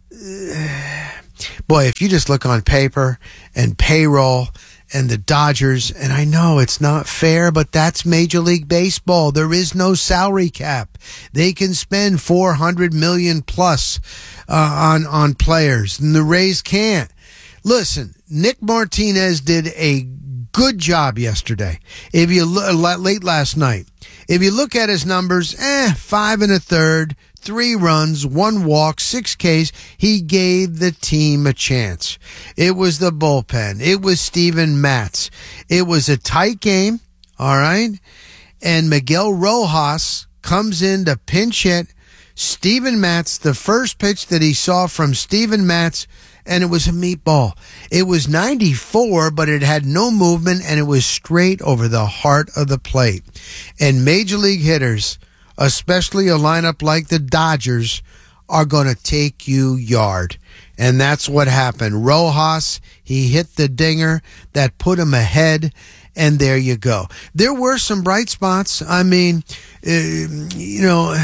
Boy, if you just look on paper and payroll and the Dodgers, and I know it's not fair, but that's Major League Baseball. There is no salary cap. They can spend four hundred million dollars plus uh, on, on players, and the Rays can't. Listen, Nick Martinez did a good job yesterday. If you look, late last night, if you look at his numbers, eh, five and a third, three runs, one walk, six Ks. He gave the team a chance. It was the bullpen. It was Steven Matz. It was a tight game, all right? And Miguel Rojas comes in to pinch hit Steven Matz, the first pitch that he saw from Steven Matz, and it was a meatball. It was ninety-four, but it had no movement, and it was straight over the heart of the plate. And Major League hitters, especially a lineup like the Dodgers, are going to take you yard. And that's what happened. Rojas, he hit the dinger that put him ahead, and there you go. There were some bright spots. I mean, uh, you know,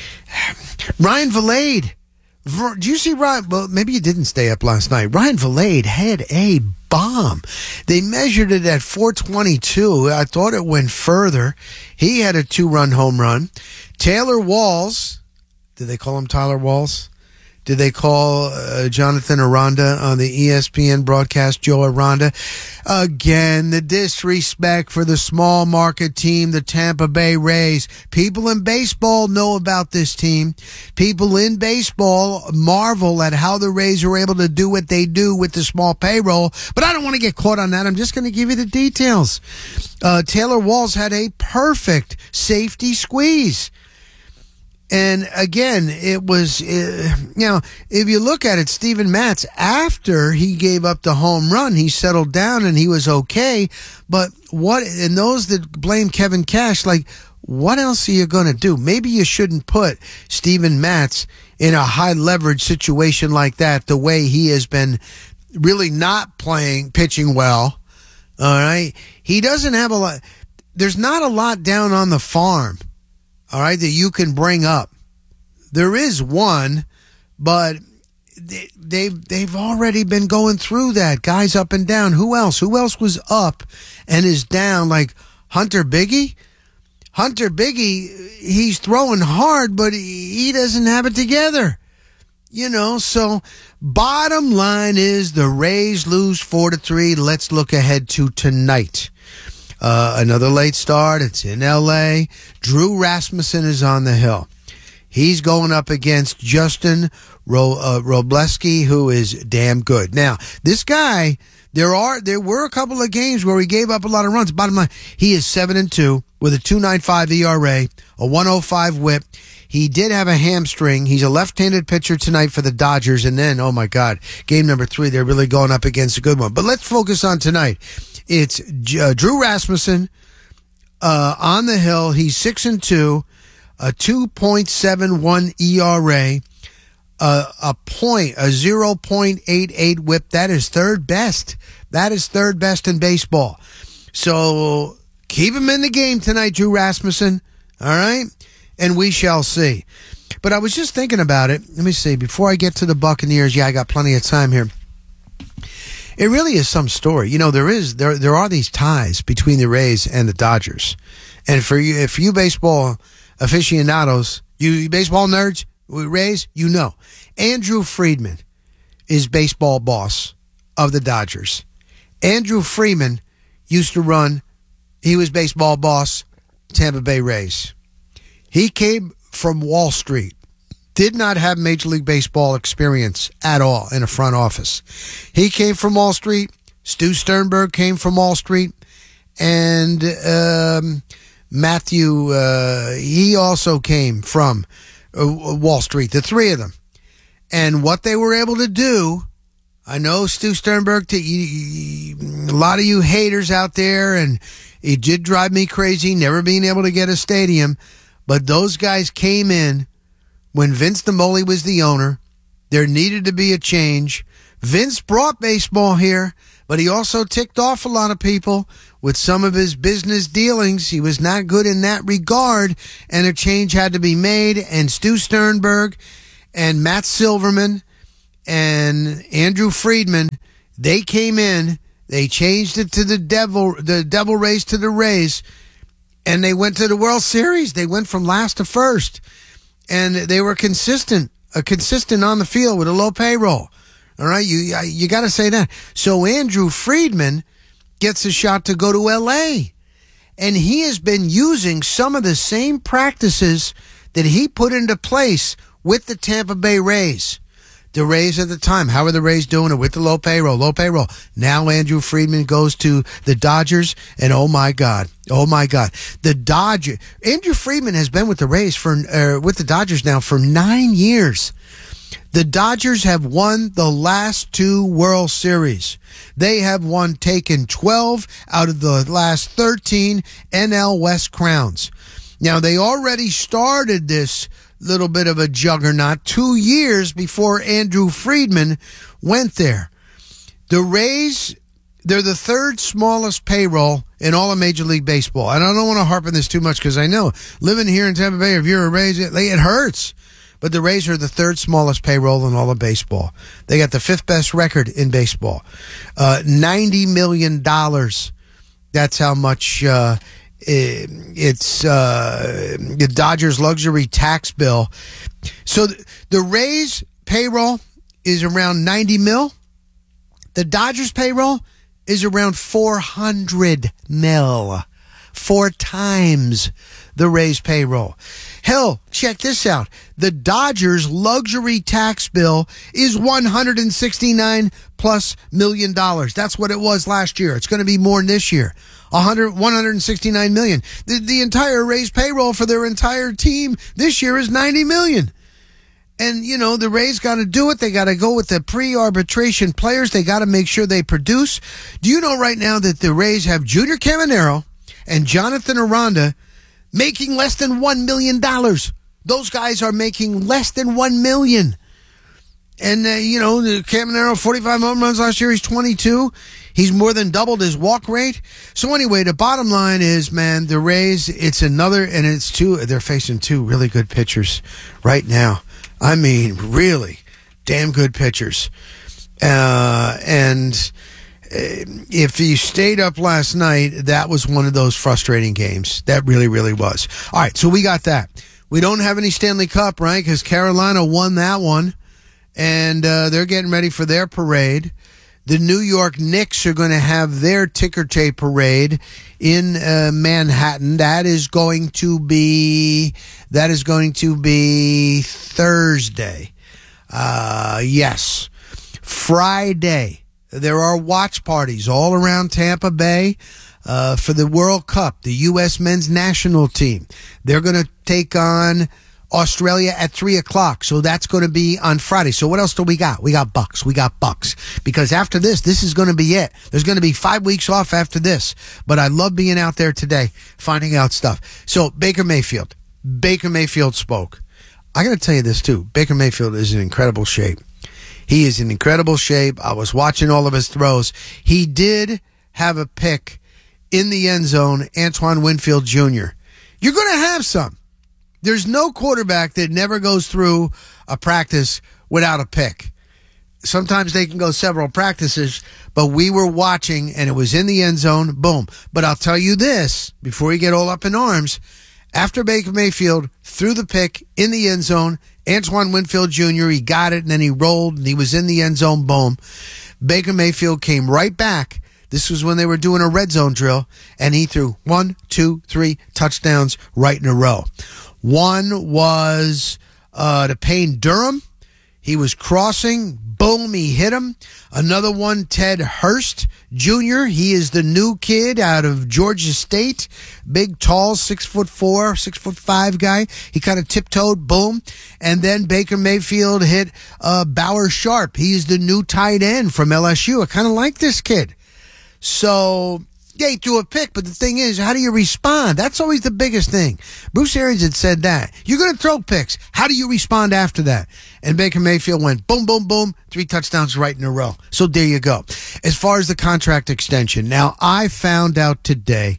Ryan Vilade. Do you see Ryan? Well, maybe you didn't stay up last night. Ryan Vilade had a bomb. They measured it at four twenty-two. I thought it went further. He had a two-run home run. Taylor Walls, did they call him Tyler Walls? Did they call uh, Jonathan Aranda on the E S P N broadcast Joe Aranda? Again, the disrespect for the small market team, the Tampa Bay Rays. People in baseball know about this team. People in baseball marvel at how the Rays are able to do what they do with the small payroll. But I don't want to get caught on that. I'm just going to give you the details. Uh, Taylor Walls had a perfect safety squeeze. And again, it was, uh, you know, if you look at it, Steven Matz, after he gave up the home run, he settled down and he was okay. But what, and those that blame Kevin Cash, like, what else are you going to do? Maybe you shouldn't put Steven Matz in a high leverage situation like that, the way he has been really not playing, pitching well. All right. He doesn't have a lot, there's not a lot down on the farm. All right, that you can bring up. There is one, but they, they've they've already been going through that. Guys up and down. Who else? Who else was up and is down? Like Hunter Biggie? Hunter Biggie, he's throwing hard, but he, he doesn't have it together. You know, so bottom line is the Rays lose four to three. Let's look ahead to tonight. Uh, another late start. It's in L A. Drew Rasmussen is on the hill. He's going up against Justin Ro- uh, Robleski, who is damn good. Now, this guy, there are there were a couple of games where he gave up a lot of runs. Bottom line, he is seven and two with a two point nine five E R A, a one oh five whip. He did have a hamstring. He's a left-handed pitcher tonight for the Dodgers. And then, oh my God, game number three, they're really going up against a good one. But let's focus on tonight. It's uh, Drew Rasmussen uh, on the hill. He's six and two, a two point seven one E R A, uh, a point, a zero point eight eight whip. That is third best. That is third best in baseball. So keep him in the game tonight, Drew Rasmussen. All right, and we shall see. But I was just thinking about it. Let me see. Before I get to the Buccaneers, yeah, I got plenty of time here. It really is some story. You know, there is there there are these ties between the Rays and the Dodgers. And for you, if you baseball aficionados, you baseball nerds, Rays, you know. Andrew Friedman is baseball boss of the Dodgers. Andrew Friedman used to run, he was baseball boss, Tampa Bay Rays. He came from Wall Street. Did not have Major League Baseball experience at all in a front office. He came from Wall Street. Stu Sternberg came from Wall Street. And um, Matthew, uh, he also came from uh, Wall Street, the three of them. And what they were able to do, I know Stu Sternberg, to, you, you, a lot of you haters out there, and it did drive me crazy never being able to get a stadium, but those guys came in when Vince Naimoli was the owner. There needed to be a change. Vince brought baseball here, but he also ticked off a lot of people with some of his business dealings. He was not good in that regard, and a change had to be made, and Stu Sternberg and Matt Silverman and Andrew Friedman, they came in, they changed it to the Devil, the Devil Rays to the Rays, and they went to the World Series. They went from last to first, and they were consistent, uh, consistent on the field with a low payroll. All right, you you got to say that. So Andrew Friedman gets a shot to go to L A, and he has been using some of the same practices that he put into place with the Tampa Bay Rays. The Rays at the time, how are the Rays doing it with the low payroll? Low payroll. Now Andrew Friedman goes to the Dodgers, and oh my God, oh my God, the Dodgers. Andrew Friedman has been with the Rays for uh, with the Dodgers now for nine years. The Dodgers have won the last two World Series. They have won, taken twelve out of the last thirteen N L West crowns. Now, they already started this little bit of a juggernaut two years before Andrew Friedman went there. The Rays, they're the third smallest payroll in all of Major League Baseball. And I don't want to harp on this too much because I know living here in Tampa Bay, if you're a Rays, it, it hurts. But the Rays are the third smallest payroll in all of baseball. They got the fifth best record in baseball. Uh, ninety million dollars. That's how much uh, it, it's uh, the Dodgers' luxury tax bill. So the, the Rays' payroll is around ninety mil. The Dodgers' payroll is around four hundred mil. Four times the Rays' payroll. Hell, check this out. The Dodgers' luxury tax bill is one hundred sixty-nine plus million dollars. That's what it was last year. It's going to be more than this year. one hundred, one hundred sixty-nine million. The, the entire Rays' payroll for their entire team this year is ninety million. And, you know, the Rays got to do it. They got to go with the pre-arbitration players. They got to make sure they produce. Do you know right now that the Rays have Junior Caminero and Jonathan Aranda making less than one million dollars. Those guys are making less than one million dollars. And, uh, you know, the Caminero, forty-five home runs last year. He's twenty-two. He's more than doubled his walk rate. So anyway, the bottom line is, man, the Rays, it's another, and it's two, they're facing two really good pitchers right now. I mean, really damn good pitchers. Uh, and if you stayed up last night, that was one of those frustrating games. That really, really was. All right, so we got that. We don't have any Stanley Cup, right? Because Carolina won that one, and uh, they're getting ready for their parade. The New York Knicks are going to have their ticker tape parade in uh, Manhattan. That is going to be that is going to be Thursday. Uh, yes, Friday. There are watch parties all around Tampa Bay uh, for the World Cup, the U S men's national team. They're going to take on Australia at three o'clock. So that's going to be on Friday. So what else do we got? We got Bucks. We got Bucks. Because after this, this is going to be it. There's going to be five weeks off after this. But I love being out there today, finding out stuff. So Baker Mayfield. Baker Mayfield spoke. I got to tell you this too. Baker Mayfield is in incredible shape. He is in incredible shape. I was watching all of his throws. He did have a pick in the end zone, Antoine Winfield Junior You're going to have some. There's no quarterback that never goes through a practice without a pick. Sometimes they can go several practices, but we were watching, and it was in the end zone. Boom. But I'll tell you this, before you get all up in arms, after Baker Mayfield threw the pick in the end zone, Antoine Winfield Junior, he got it, and then he rolled, and he was in the end zone, boom. Baker Mayfield came right back. This was when they were doing a red zone drill, and he threw one, two, three touchdowns right in a row. One was uh, to Payne Durham. He was crossing, Boom, he hit him. Another one, Ted Hurst Junior He is the new kid out of Georgia State. Big, tall, six foot four, six foot five guy. He kind of tiptoed, boom. And then Baker Mayfield hit uh, Bauer Sharp. He is the new tight end from L S U. I kind of like this kid. So, yeah, he threw a pick, but the thing is, how do you respond? That's always the biggest thing. Bruce Arians had said that. You're going to throw picks. How do you respond after that? And Baker Mayfield went boom, boom, boom, three touchdowns right in a row. So there you go. As far as the contract extension, now I found out today,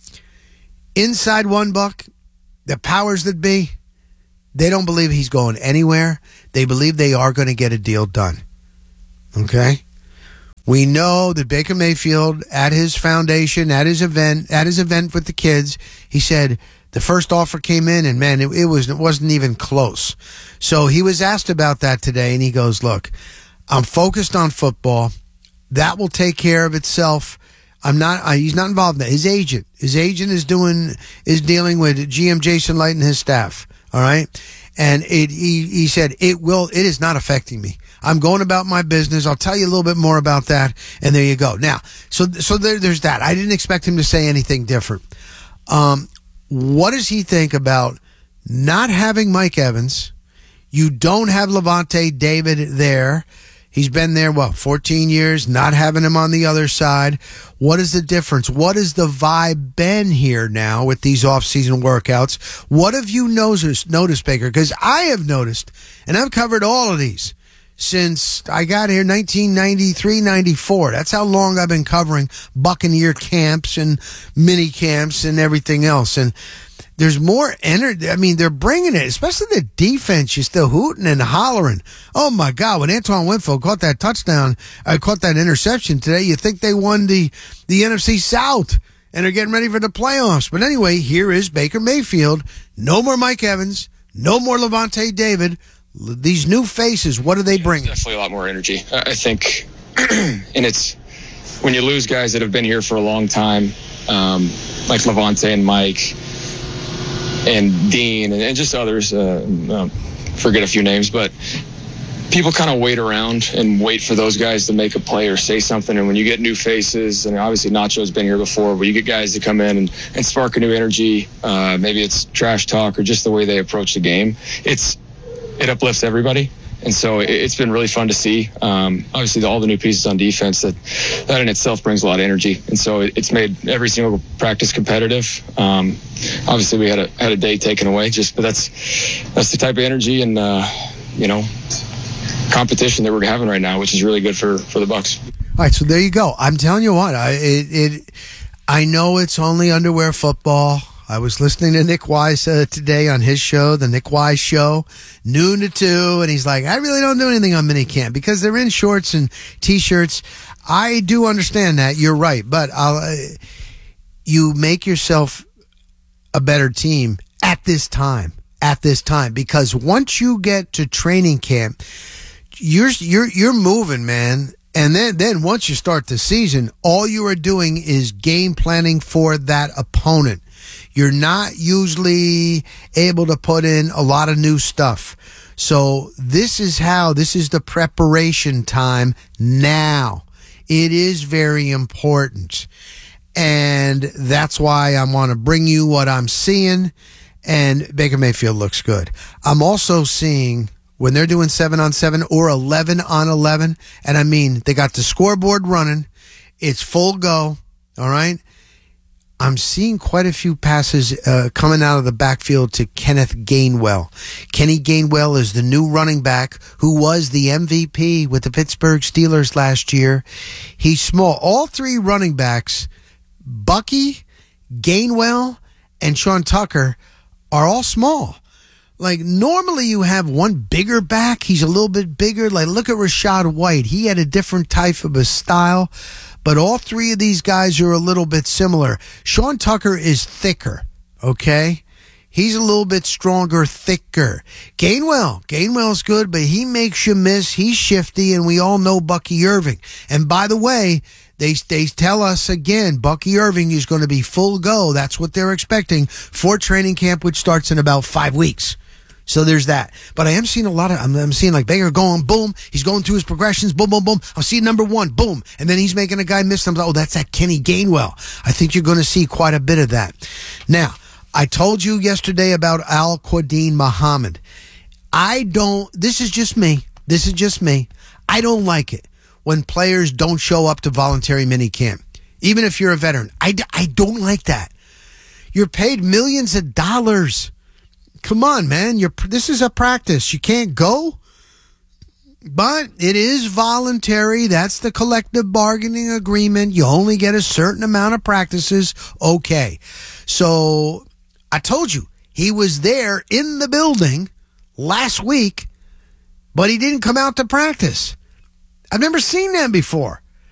inside one buck, the powers that be, they don't believe he's going anywhere. They believe they are going to get a deal done. Okay? We know that Baker Mayfield, at his foundation, at his event, at his event with the kids, he said the first offer came in, and man, it, it was it wasn't even close. So he was asked about that today, and he goes, "Look, I'm focused on football. That will take care of itself. I'm not. I, he's not involved in that. His agent, his agent is doing is dealing with G M Jason Light and his staff. All right." And it, he, he said, it will, it is not affecting me. I'm going about my business. I'll tell you a little bit more about that. And there you go. Now, so, so there, there's that. I didn't expect him to say anything different. Um, what does he think about not having Mike Evans? You don't have Levante David there. He's been there, what, fourteen years, not having him on the other side. What is the difference? What is the vibe been here now with these off-season workouts? What have you noticed, noticed Baker? Because I have noticed, and I've covered all of these since I got here, nineteen ninety-three, ninety-four. That's how long I've been covering Buccaneer camps and mini camps and everything else. And there's more energy. I mean, they're bringing it, especially the defense. You're still hooting and hollering. Oh, my God, when Antoine Winfield caught that touchdown, I caught that interception today, you think they won the, the N F C South and are getting ready for the playoffs. But anyway, here is Baker Mayfield. No more Mike Evans. No more Levante David. These new faces, what do they bring? Yeah, definitely a lot more energy. I think, and it's when you lose guys that have been here for a long time, um, like Levante and Mike, and Dean, and, and just others, uh, uh, forget a few names, but people kind of wait around and wait for those guys to make a play or say something. And when you get new faces, and obviously Nacho's been here before, but you get guys to come in and, and spark a new energy, uh, maybe it's trash talk or just the way they approach the game, it's it uplifts everybody. And so it, it's been really fun to see. Um, obviously, the, all the new pieces on defense, that that in itself brings a lot of energy. And so it, it's made every single practice competitive. Um, obviously, we had a had a day taken away, just but that's that's the type of energy and uh, you know competition that we're having right now, which is really good for for the Bucs. All right, so there you go. I'm telling you what, I it, it I know it's only underwear football. I was listening to Nick Wise uh, today on his show, the Nick Wise Show, noon to two, and he's like, I really don't do anything on minicamp because they're in shorts and T-shirts. I do understand that. You're right. But I'll, uh, you make yourself a better team at this time, at this time, because once you get to training camp, you're you're you're moving, man. And then, then once you start the season, all you are doing is game planning for that opponent. You're not usually able to put in a lot of new stuff. So this is how, this is the preparation time now. It is very important. And that's why I want to bring you what I'm seeing. And Baker Mayfield looks good. I'm also seeing when they're doing seven on seven or eleven on eleven, and I mean, they got the scoreboard running. It's full go. All right. I'm seeing quite a few passes uh, coming out of the backfield to Kenneth Gainwell. Kenny Gainwell is the new running back who was the M V P with the Pittsburgh Steelers last year. He's small. All three running backs, Bucky, Gainwell, and Sean Tucker, are all small. Like, normally you have one bigger back. He's a little bit bigger. Like, look at Rachaad White. He had a different type of a style. But all three of these guys are a little bit similar. Sean Tucker is thicker, okay? He's a little bit stronger, thicker. Gainwell, Gainwell's good, but he makes you miss. He's shifty, and we all know Bucky Irving. And by the way, they they tell us again, Bucky Irving is going to be full go. That's what they're expecting for training camp, which starts in about five weeks. So there's that. But I am seeing a lot of, I'm, I'm seeing like Baker going, boom. He's going through his progressions, boom, boom, boom. I'm seeing number one, boom. And then he's making a guy miss them. Oh, that's that Kenny Gainwell. I think you're going to see quite a bit of that. Now, I told you yesterday about Al-Quadin Muhammad. I don't, this is just me. This is just me. I don't like it when players don't show up to voluntary minicamp. Even if you're a veteran. I, I don't like that. You're paid millions of dollars. Come on, man. You're, this is a practice. You can't go. But it is voluntary. That's the collective bargaining agreement. You only get a certain amount of practices. Okay. So I told you, he was there in the building last week, but he didn't come out to practice. I've never seen that before.